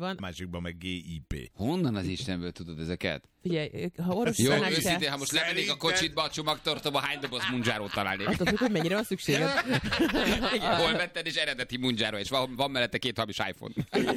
van. Másikban meg GIP. Honnan az Istenből tudod ezeket? Figyelj, ha orvos Jó, tanács őszintén, ha most lemennék a kocsitba, a csomagtartóba, hány doboz mundzsárót találnék? attól függ, hogy mennyire van szükséged. Igen, hol vetted, és eredeti mundzsáró, és van mellette 2 hamis iPhone.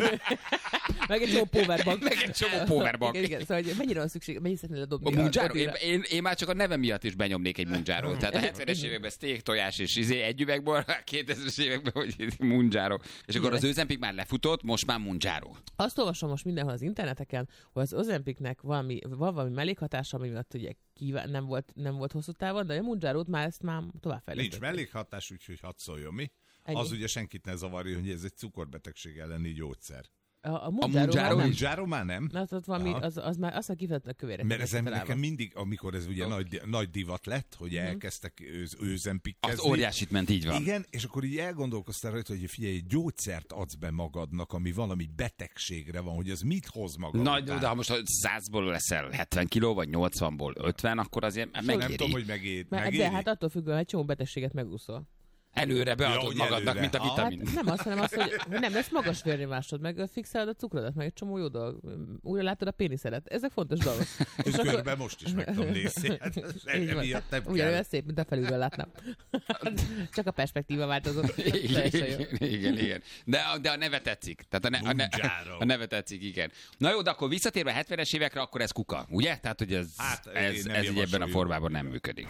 Meg egy csomó powerbank. Meg egy csomó powerbank. Igen, szóval hogy mennyire van szükség, mennyire szeretnél ledobni A mundzsáró, kotira? én már csak a neve miatt is benyomnék egy mundzsárót. Tehát a 70-es években steak, tojás és egy üvegbor, a 2000-es években, hogy mundzsáró. És akkor az Ozempic már lefutott, most már mundzsáró. Azt olvasom most mindenhol az interneteken, hogy az Ozempicnek van valami mellékhatása, ami miatt ugye nem volt hosszú távon, de a Mounjárót már továbbfejlesztették. Nincs mellékhatás, úgyhogy hadd szóljon mi. Ennyi. Az ugye senkit ne zavarja, hogy ez egy cukorbetegség elleni gyógyszer. A Mounjaro Mounjaro már nem? Na, ott valami, az már azt kifejezetten a kövérek. Mert ezen nekem mindig, amikor ez ugye nagy divat lett, hogy elkezdtek Ozempickezni. Az óriásit ment, így van. Igen, és akkor így elgondolkoztál rajta, hogy figyelj, egy gyógyszert adsz be magadnak, ami valami betegségre van, hogy az mit hoz magad után? De ha most 100-ból leszel 70 kiló, vagy 80-ból 50, akkor azért megéri. Nem tudom, hogy megéri. De hát attól függően, egy csomó betegséget megúszol. Előre beadod magadnak, előre. mint a vitamin. Hát nem azt, hanem azt, hogy nem lesz magas vérnyomásod, meg fixálod a cukrodat, meg egy csomó jó dolog. Újra látod a péniszedet. Ezek fontos dolgok. És körbe most is meg tudom nézni. Hát, emiatt nem ugyanolyan kell. szép, mint a felülről látnám. Csak a perspektíva változott. Igen. De a neve tetszik. Tehát Mounjaro. a neve tetszik, igen. Na jó, de akkor visszatérve a 70-es évekre, akkor ez kuka, ugye? Tehát, hogy ez így ebben a formában nem működik.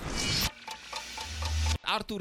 Arthur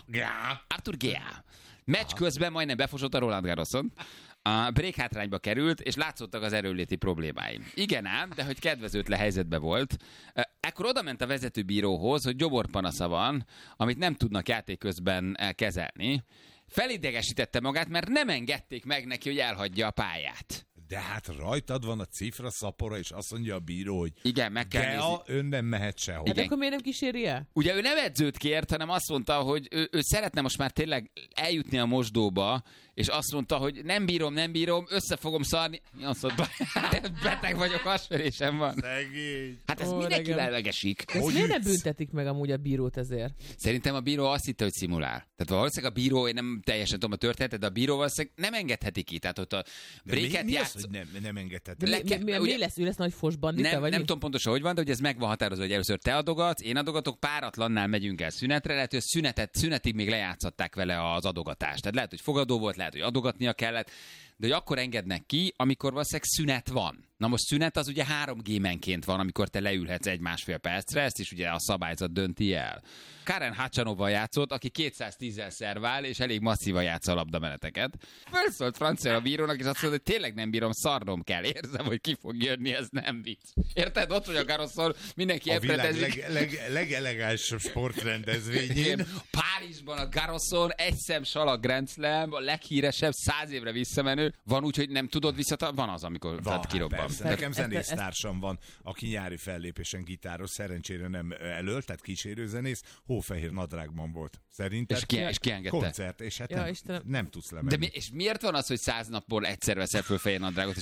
Gea. Meccs közben majdnem befosott a Roland Garroson. A break hátrányba került, és látszottak az erőléti problémái. Igen ám, de hogy kedvezőtlen helyzetben volt. Ekkor oda ment a vezetőbíróhoz, hogy gyoborpanasza van, amit nem tudnak játék közben kezelni. Felidegesítette magát, mert nem engedték meg neki, hogy elhagyja a pályát. De hát rajtad van a cifra szapora, és azt mondja a bíró, hogy Igen, meg kell nézni. ön nem mehet sehol. Hát akkor miért nem kíséri el? Ugye ő nem edzőt kért, hanem azt mondta, hogy ő szeretne most már tényleg eljutni a mosdóba, és azt mondta, hogy nem bírom, össze fogom szarni. Azt mondta, beteg vagyok, hasverésem van. Szegény. Hát ez mindenki lelegesik. De ezt miért nem büntetik meg amúgy a bírót ezért? Szerintem a bíró azt hitte, hogy szimulál. Tehát valószínűleg a bíró, én nem teljesen tudom a történetet, de a bíró valószínűleg nem engedheti ki. Tehát ott a bréket Mi az, hogy nem engedhet? Mi lesz? Ő lesz nagy fos bandita? Nem tudom pontosan, hogy van, de hogy ez meg van határozva, hogy először te adogatsz, én adogatok, páratlannál megyünk el szünetre, lehet, hogy a szünetig még lejátszották vele az adogatást. Tehát lehet, hogy fogadó volt, lehet, hogy adogatnia kellett, de hogy akkor engednek ki, amikor valószínűleg szünet van. Na most szünet az ugye 3 gémenként van, amikor te leülhetsz 1-1,5 percre, ezt is ugye a szabályzat dönti el. Karen Hachanovval játszott, aki 210-zel szervál, és elég masszívan játsza a labdameneteket. Felszólt francia a bírónak, és azt mondta, hogy tényleg nem bírom, szarnom kell. Érzem, hogy ki fog jönni, ez nem vicc. Érted? Ott vagy a Garroson, mindenki A világ legelegánsabb sportrendezvényén. Párizsban a Garroson, egy szem salag Grand Slam, a leghíresebb, 100 évre visszamenő. Van úgy, hogy nem tudod van az, amikor kirobban. Nekem zenésztársam van, aki nyári fellépésen gitáros, szerencsére nem elölt, tehát kísérőzenész, hófehér nadrágban volt. Szerinted? És ki engedte? Koncert, és hát nem tudsz lemenni. És miért van az, hogy 100 napból egyszer veszel föl fehér nadrágot, és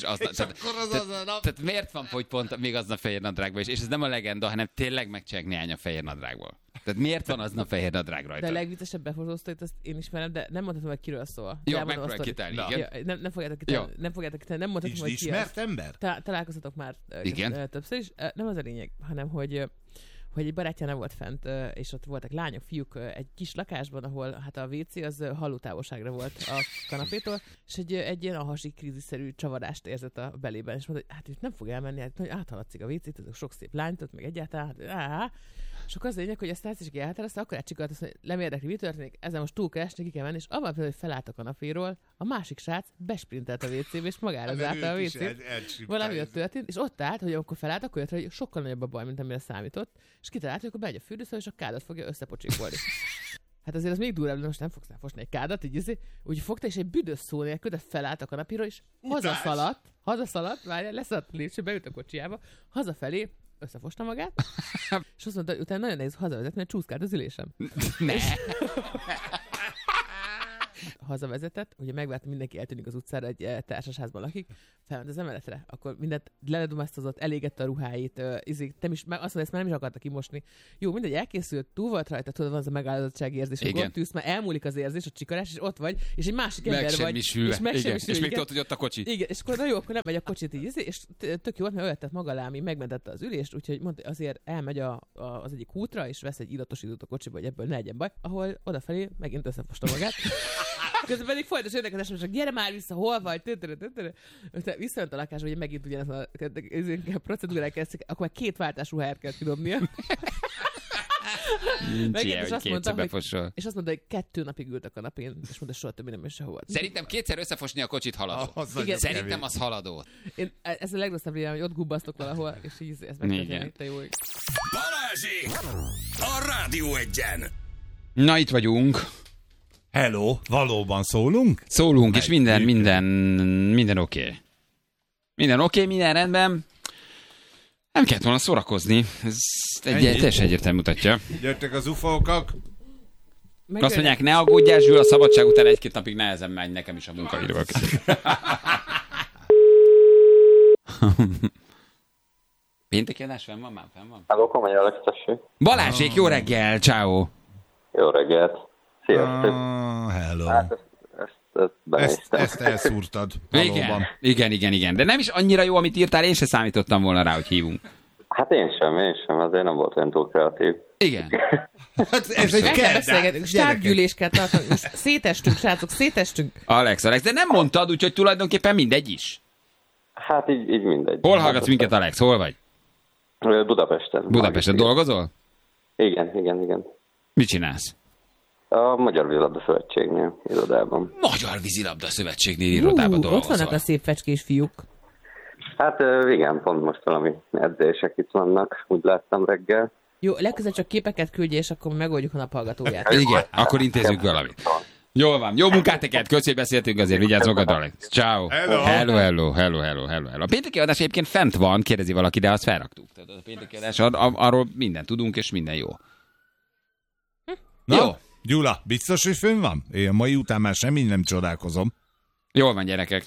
tehát miért van, hogy pont még aznap fehér nadrágban is? És ez nem a legenda, hanem tényleg megcsinálják néhány a fehér nadrágból. Tehát miért van aznap fehér nadrág rajta? De a legviccesebb befotóztat, azt én ismerem, de nem mondhatom, hogy kiről szól. Jó, megpróbálj kitálni, igen. Nem fogjátok kitálni, nem mondhatom, hogy ki ismert ember? Találkoztatok már többször is. Nem az a lényeg, hanem hogy egy barátja volt fent, és ott voltak lányok, fiúk egy kis lakásban, ahol hát a WC az hallótávolságra volt a kanapétól, és egy ilyen alhasi krízisszerű csavarást érzett a belében, és mondta, hogy hát itt nem fog elmenni, hát áthaladszik a WC-t, azok sok szép lányt ott, meg egyáltalán, és akkor az lényeg, hogy ezt is elhatározta, akkor elcsikolt azt, hogy nem érdekli, mi történik, ezzel most túl kell esni, ki kell menni, és abban például, hogy felállt a kanapéról, a másik srác besprintelt a WC-be, és magára zárta a WC-t. Valami ott történt, és ott állt, hogy amikor felállt, akkor jött, hogy sokkal nagyobb a baj, mint amire számított, és kitalálta, hogy akkor bemegy a fürdőszobába, és a kádat fogja összepocsikolni. Hát azért az még durvább, de most nem fogsz elfosni egy kádat, úgy fogta, és egy büdös szó nélkül, de felállt a kanapéról, és hazaszaladt, várjál, leszaladt a lépcső, beült a kocsiába, hazafelé, összefosta magát, és azt mondta, hogy utána nagyon nehéz hazavezetni, mert csúszkált az ülésem. Ne! hazavezetett, ugye megvártam, mindenki eltűnik az utcára, egy társasházban lakik, felment az emeletre, akkor mindent leledumáztatott, elégette a ruháit, azt mondta, ezt már nem is akarta kimosni. Jó, mindegy, elkészült, túl volt rajta, tudod, van az a megállapodtsági érzés, hogy ott tűz, már elmúlik az érzés, a csikarás, és ott vagy, és egy másik ember vagy. És még tudod, hogy ott a kocsi. Igen, és akkor na jó, akkor nem megy a kocsit így, és tök jó volt, mert öltett maga alá, megmentette az ülést, úgyhogy mondta, azért elmegy az egyik útra, és vesz egy illatos időt a kocsiba, hogy ebből ne legyen baj, ahol odafelé megint összefosta magát. Közben pedig folytos érdekes, hogy gyere már vissza, hol vagy, visszajött a lakásba, hogy megint ugyanez a procedúrák kezdtek, akkor már 2 váltás ruháját kell kidobnia. Nincs ilyen, hogy kétszer befosol. És azt mondta, hogy 2 napig ült a kanapén, és mondta, soha többé nem is sehova. Szerintem 2-szer összefosni a kocsit haladó. Szerintem az haladó. Ez a legrosszabb ilyen, hogy ott gubbasztok valahol, és így ez megtörténik, te jó. Balázsék! A Rádió Egyen! Na, itt vagyunk. Hello, valóban szólunk? Szólunk, és minden oké. Minden oké, minden rendben. Nem kellett volna szórakozni. Ez teljesen egyértelmű mutatja. Jöttek az ufókak. Azt mondják, ne aggódjál, Zsül, a szabadság után 1-2 napig nehezen megy nekem is a munkaidővel. Pénteki adás fenn van már? Halló, Komoly Alex, tessék. Balázsék, jó reggel, ciao. Jó reggelt. Sziasztok. Hello. Hát ezt elszúrtad. Valóban. Igen. De nem is annyira jó, amit írtál, én se számítottam volna rá, hogy hívunk. Hát én sem, azért nem volt olyan túl kreatív. Igen. Hát ez egy kérdés. Stábgyűlés kell tartani. Szétestünk, srácok, szétestünk. Alex, de nem mondtad, úgyhogy tulajdonképpen mindegy is. Hát így mindegy. Hol hallgatsz minket, Alex? Hol vagy? Budapesten. Budapesten dolgozol? Igen. Mit csinálsz? A Magyar Vízilabda Szövetségnél, irodában. Magyar Vízilabda Szövetségnél irodában dolgozol. Ott vannak a szép fecskés fiúk. Hát igen, pont most valami edzések itt vannak, úgy láttam reggel. Jó, legközelebb csak képeket küldje, és akkor megoldjuk a naphallgatóját. Igen, akkor intézzük valamit. Jól van, jó munkát neked, köszönjük, beszéltünk azért, vigyázz magad, Alex. Ciao. Hello. A pénteki adás egyébként fent van, kérdezi valaki, de azt felraktuk. Tehát a pénteki adás, arról mindent tudunk, és minden jó. Na, jó. Gyula, biztos, hogy fönn van? Én a mai után már semmi nem csodálkozom. Jól van, gyerekek.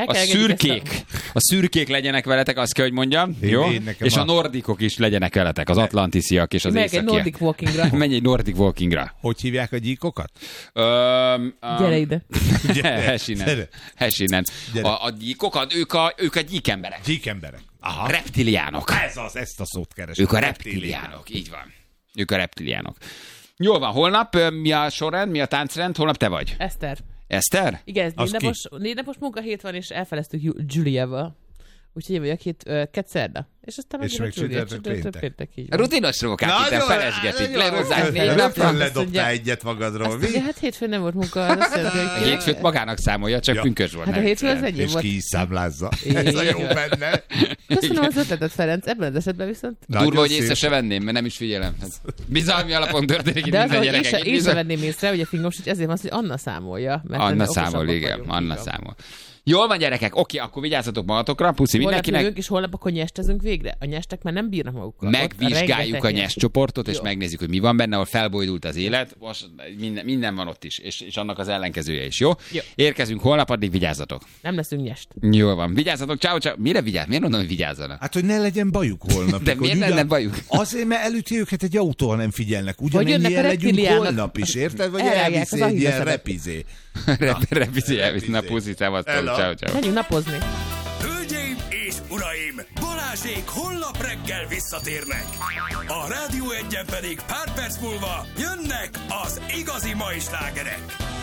A szürkék legyenek veletek, azt kell, hogy mondjam. Jó? És a nordikok is legyenek veletek, az atlantisziak és az északiak. Menj egy Nordic Walkingra. Hogy hívják a gyíkokat? Gyere ide. Hessinen. A gyíkokat, ők a gyíkemberek. Gyíkemberek. Aha. Reptiliánok. Ezt a szót keresem. Ők a reptiliánok, így van. Ők a reptiliánok. Jól van, holnap mi a sorrend, mi a táncrend? Holnap te vagy? Eszter? Igen, ez 4 napos munkahét van, és elfeleztük Juliával. Úgyhogy én vagyok szerda. És aztán meg péntek. Rutinos rókák itt felesgetik. Lehozzák 4 napra. Ledobtál egyet magadról. Hát hétfőn nem volt munka. A hétfőt magának számolja, csak pünkös volt. Hát a hétfő az enyém volt. És ki is számlázza. Ez a jó benne. Köszönöm az ötletet, Ferenc. Ebben az esetben viszont... Durva, hogy észre se venném, mert nem is figyelem. Bizalmi alapon történik itt minden gyerekek. Én sem venném észre, hogy a Fingomsics ezért van, hogy Anna számolja. Anna számol, igen. Anna számol. Jól van, gyerekek, oké, akkor vigyázzatok magatokra, puszi mindenkinek. Holnap és holnap akkor nyestezünk végre. A nyestek már nem bírnak magukkal. Megvizsgáljuk a nyest csoportot, és megnézzük, hogy mi van benne, ahol felbojdult az élet. Most minden van ott is, és annak az ellenkezője is, jó? Érkezünk holnap, addig vigyázzatok. Nem leszünk nyest. Jól van, vigyázzatok, ciao. Mire vigyázz? Miért mondom, hogy vigyázzanak? Hát, hogy ne legyen bajuk holnap. De miért lenne bajuk? Azért, mert elüti őket egy autó, ha nem figyelnek. Ugyanennyien legyünk holnap is, érted? Vagy elviszi egy ilyen repizé. Repizé elviszi, na puszi, szevasztok, ciao. Menjünk napozni. Hölgyeim és uraim, Balázsék holnap reggel visszatérnek. A Rádió Egyen pedig pár perc múlva jönnek az igazi mai slágerek.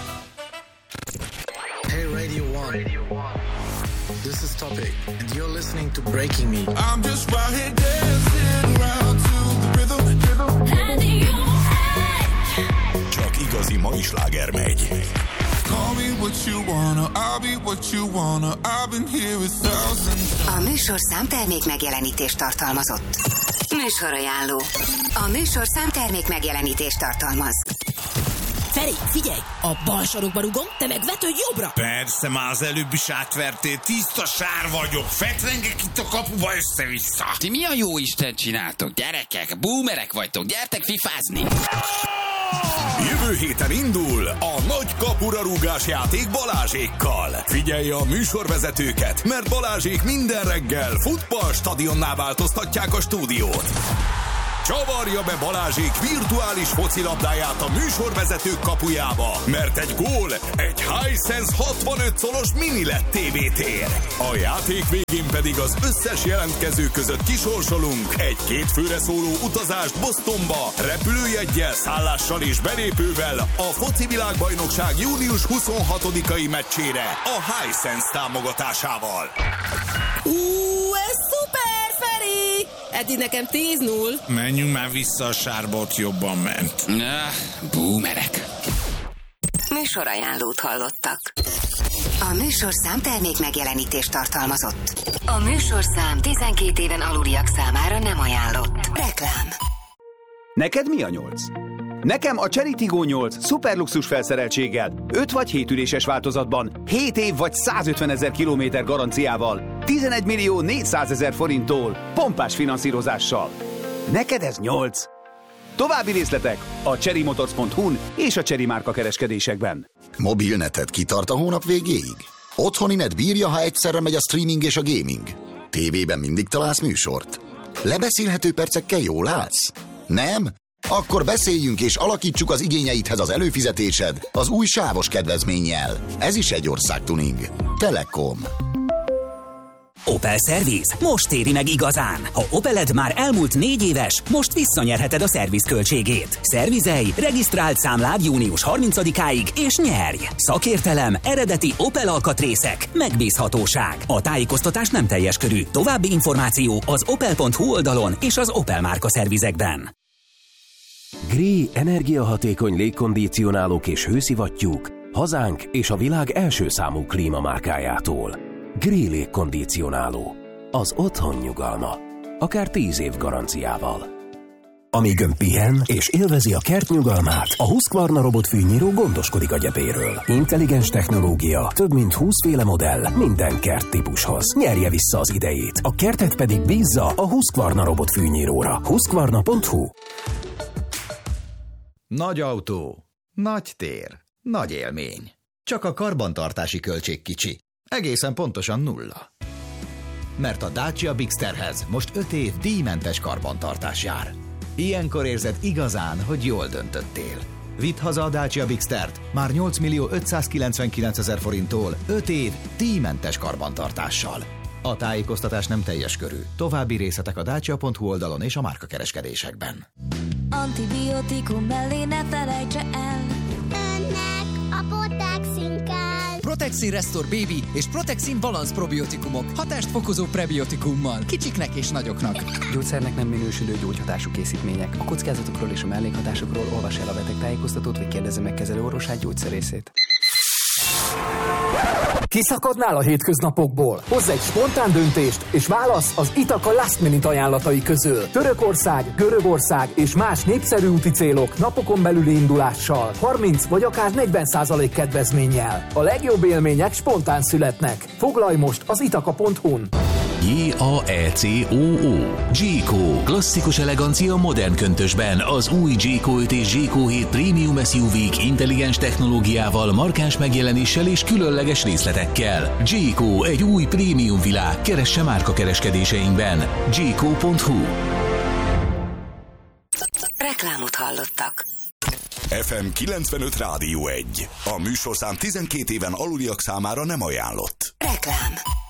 Hey Radio 1. This is Topic, and you're listening to Breaking Me. I'm just right here dancing around to the rhythm. Csak igazi mai sláger megy. Call me what you wanna, I'll be what you wanna. I've been here 1,000 A műsor számtermék megjelenítést tartalmazott. Műsorajánló. A műsor számtermék megjelenítést tartalmaz. Feri, figyelj! A bal sarokba rugom, te meg vetődj jobbra! Persze, már az előbb is átvertél, tiszta sár vagyok, fetrengek itt a kapuba össze-vissza. Ti mi a jó Isten csináltok, gyerekek? Boomerek vagytok, gyertek fifázni! Jövő héten indul a nagy kapurarúgás játék Balázsékkal. Figyelj a műsorvezetőket, mert Balázsék minden reggel futballstadionná változtatják a stúdiót. Csavarja be Balázsék virtuális focilabdáját a műsorvezetők kapujába, mert egy gól egy Hisense 65 szolos mini LED TV-tér. A játék végén pedig az összes jelentkező között kisorsolunk egy 2 főre szóló utazást Bostonba, repülőjeggyel, szállással és belépővel a foci világbajnokság június 26-ai meccsére a Hisense támogatásával. Ez szuper, Feri! Eddig nekem 10-0. Menjünk már vissza a sárba, ott jobban ment. Boomerek. Műsorajánlót hallottak. A műsorszám termék megjelenítést tartalmazott. A műsorszám 12 éven aluliak számára nem ajánlott. Reklám. Neked mi a 8? Nekem a Chery Tiggo 8 szuperluxus felszereltséggel, 5 vagy 7 üléses változatban, 7 év vagy 150 000 kilométer garanciával, 11 millió 400 000 forinttól, pompás finanszírozással. Neked ez 8. További részletek a cherrymotors.hu-n és a Chery márka kereskedésekben. Mobilneted kitart a hónap végéig? Otthoni net bírja, ha egyszerre megy a streaming és a gaming? Tévében mindig találsz műsort? Lebeszélhető percekkel jól állsz? Nem? Akkor beszéljünk és alakítsuk az igényeidhez az előfizetésed az új sávos kedvezménnyel. Ez is egy országtuning. Telekom. Opel Service most éri meg igazán. Ha Opeled már elmúlt 4 éves, most visszanyerheted a szervizköltségét. Szervizelj, regisztrált számlád június 30-áig és nyerj! Szakértelem, eredeti Opel alkatrészek, megbízhatóság. A tájékoztatás nem teljes körű. További információ az opel.hu oldalon és az Opel márka szervizekben. Gree energiahatékony légkondicionálók és hőszivattyúk hazánk és a világ első számú klímamárkájától. Gree légkondicionáló. Az otthon nyugalma. Akár 10 év garanciával. Amíg ön pihen és élvezi a kert nyugalmát, a Husqvarna robotfűnyíró gondoskodik a gyepéről. Intelligens technológia, több mint 20 féle modell, minden kerttípushoz. Nyerje vissza az idejét, a kertet pedig bízza a Husqvarna robotfűnyíróra. Husqvarna.hu. Nagy autó, nagy tér, nagy élmény. Csak a karbantartási költség kicsi. Egészen pontosan 0. Mert a Dacia Bigsterhez most 5 év díjmentes karbantartás jár. Ilyenkor érzed igazán, hogy jól döntöttél. Vidd haza a Dacia Bigstert már 8 millió 599 000 forinttól 5 év díjmentes karbantartással. A tájékoztatás nem teljes körű. További részletek a dacia.hu oldalon és a márkakereskedésekben. Antibiotikum mellé ne felejtse el. Önnek a Protexin kell. Protexin Restore Baby és Protexin Balance probiotikumok. Hatást fokozó prebiotikummal. Kicsiknek és nagyoknak. Gyógyszernek nem minősülő gyógyhatású készítmények. A kockázatokról és a mellékhatásokról olvas el a betegtájékoztatót, vagy kérdezze meg kezelő orvosát, gyógyszerészét. Kiszakadnál a hétköznapokból? Hozz egy spontán döntést, és válasz az Itaka Last Minute ajánlatai közül. Törökország, Görögország és más népszerű úti célok napokon belüli indulással, 30 vagy akár 40% kedvezménnyel. A legjobb élmények spontán születnek. Foglalj most az itaka.hu-n. J-A-E-C-O-O. G-Co. Klasszikus elegancia modern köntösben. Az új G-Co 5 és G-Co 7 Premium SUV-k intelligens technológiával, markáns megjelenéssel és különleges részletekkel. G-Co. Egy új prémium világ. Keresse márkakereskedéseinkben. G-Co.hu. Reklámot hallottak. FM 95 Rádió 1. A műsorszám 12 éven aluliak számára nem ajánlott. Reklám.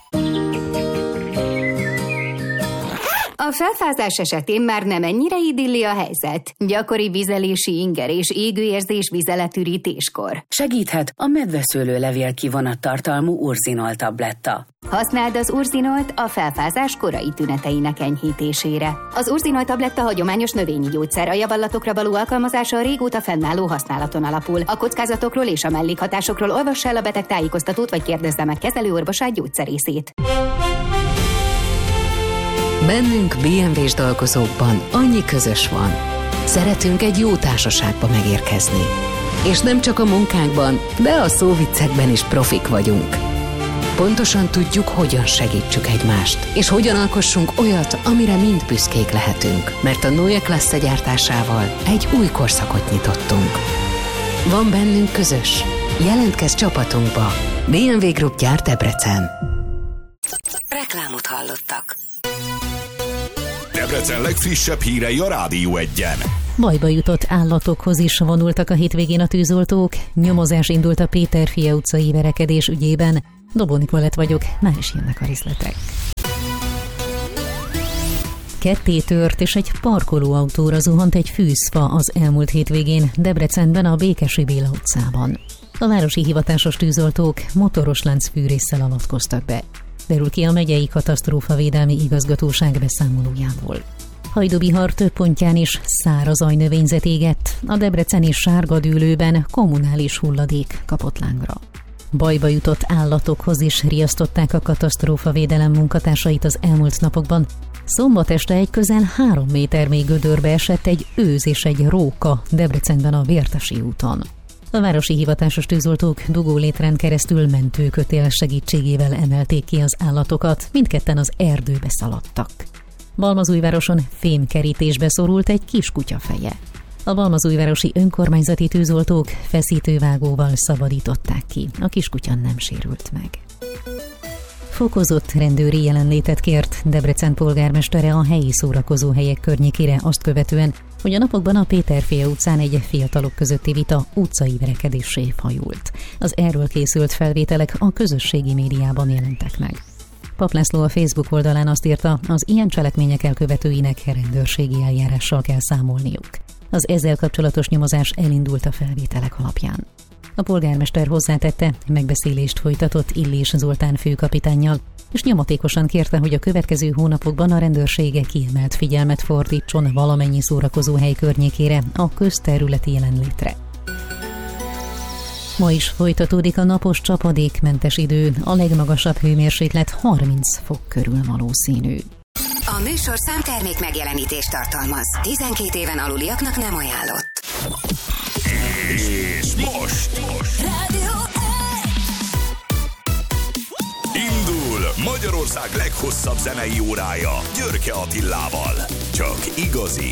A felfázás esetén már nem ennyire idilli a helyzet. Gyakori vizelési inger és égőérzés vizeletürítéskor. Segíthet a medveszőlőlevél kivonattartalmú Urzinol tabletta. Használd az Urzinolt a felfázás korai tüneteinek enyhítésére. Az Urzinol tabletta hagyományos növényi gyógyszer, a javallatokra való alkalmazása a régóta fennálló használaton alapul. A kockázatokról és a mellékhatásokról olvass el a beteg tájékoztatót, vagy kérdezze meg kezelőorvosát, gyógyszerészét. Bennünk BMW-s dolgozókban annyi közös van. Szeretünk egy jó társaságba megérkezni. És nem csak a munkánkban, de a szóviccekben is profik vagyunk. Pontosan tudjuk, hogyan segítsük egymást, és hogyan alkossunk olyat, amire mind büszkék lehetünk. Mert a Neue Klasse gyártásával egy új korszakot nyitottunk. Van bennünk közös. Jelentkezz csapatunkba. BMW Group gyárt Debrecen. Reklámot hallottak. Debrecen legfrissebb hírei a Rádió 1-en. Bajba jutott állatokhoz is vonultak a hétvégén a tűzoltók. Nyomozás indult a Péterfie utcai verekedés ügyében. Dobó Nikolett vagyok, már is jönnek a részletek. Ketté tört és egy parkolóautóra zuhant egy fűzfa az elmúlt hétvégén Debrecenben a Békesi Béla utcában. A városi hivatásos tűzoltók motoros láncfűrésszel avatkoztak be. Derül ki a megyei katasztrófavédelmi igazgatóság beszámolójából. Hajdubihar több pontján is száraz ajnövényzet égett, a debreceni Sárgadűlőben kommunális hulladék kapott lángra. Bajba jutott állatokhoz is riasztották a katasztrófavédelem munkatársait az elmúlt napokban. Szombat este egy közel 3 méter mély gödörbe esett egy őz és egy róka Debrecenben a Vértesi úton. A városi hivatásos tűzoltók dugólétrán keresztül mentőkötél segítségével emelték ki az állatokat, mindketten az erdőbe szaladtak. Balmazújvároson fémkerítésbe szorult egy kiskutya feje. A balmazújvárosi önkormányzati tűzoltók feszítővágóval szabadították ki, a kiskutya nem sérült meg. Fokozott rendőri jelenlétet kért Debrecen polgármestere a helyi szórakozóhelyek környékére azt követően, hogy a napokban a Péterfie utcán egy fiatalok közötti vita utcai verekedéssé fajult. Az erről készült felvételek a közösségi médiában jelentek meg. Pap László a Facebook oldalán azt írta, az ilyen cselekmények elkövetőinek rendőrségi eljárással kell számolniuk. Az ezzel kapcsolatos nyomozás elindult a felvételek alapján. A polgármester hozzátette, megbeszélést folytatott Illés Zoltán főkapitánnyal, és nyomatékosan kérte, hogy a következő hónapokban a rendőrsége kiemelt figyelmet fordítson valamennyi szórakozóhely környékére a közterületi jelenlétre. Ma is folytatódik a napos csapadékmentes idő, a legmagasabb hőmérséklet 30 fok körül valószínű. A műsor számtermék megjelenítést tartalmaz. 12 éven aluliaknak nem ajánlott. És most Rádió 1. Indul Magyarország leghosszabb zenei órája Györke Attilával. Csak igazi